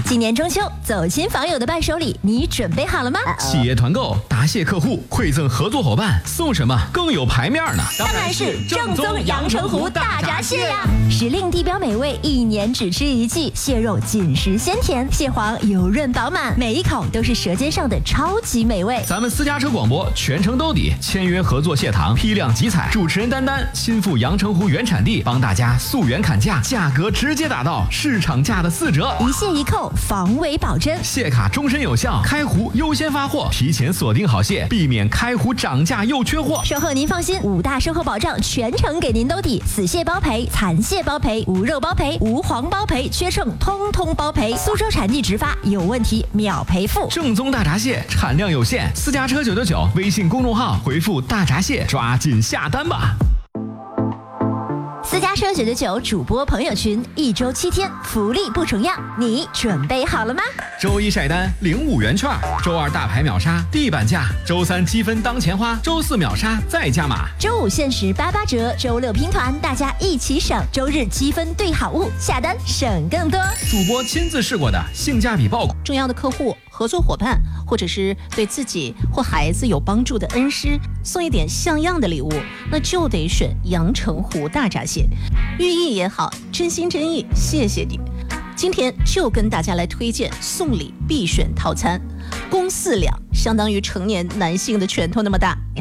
今年中秋，走亲访友的伴手礼，你准备好了吗？ 企业团购答谢客户，馈赠合作伙伴，送什么更有排面呢？ 当然是正宗阳澄湖大闸蟹呀！时令地标美味，一年只吃一季，蟹肉紧实鲜甜，蟹黄油润饱满，每一口都是舌尖上的超级美味。 咱们私家车广播全程兜底，签约合作蟹塘，批量集采，主持人丹丹亲赴阳澄湖原产地，帮大家溯源砍价，价格直接打到市场价的4折， 一蟹一扣，防伪保真， 蟹卡终身有效，开湖优先发货，提前锁定好蟹，避免开湖涨价又缺货。 售后您放心，5大售后保障全程给您兜底，死蟹包赔，残蟹包赔，无肉包赔，无黄包赔，缺秤通通包赔。苏州产地直发，有问题秒赔付。 正宗大闸蟹产量有限，私家车999，微信公众号回复大闸蟹，抓紧下单吧。 私家车999主播朋友群，1周7天，福利不重样，你准备好了吗？ 周1晒单领5元券，周2大牌秒杀地板价，周3积分当钱花，周4秒杀再加码， 周5限时88折，周6拼团，大家一起省，周日积分兑好物，下单省更多。 主播亲自试过的，性价比爆款。 重要的客户、合作伙伴，或者是对自己或孩子有帮助的恩师，送一点像样的礼物，那就得选阳澄湖大闸蟹，寓意也好，真心真意，谢谢你。今天就跟大家来推荐送礼必选套餐，公4两，相当于成年男性的拳头那么大。